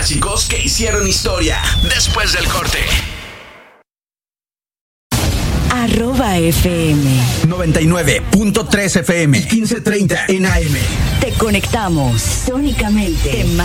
clásicos que hicieron historia. Después del corte. @FM 99.3 FM 1530 en AM. Te conectamos sónicamente.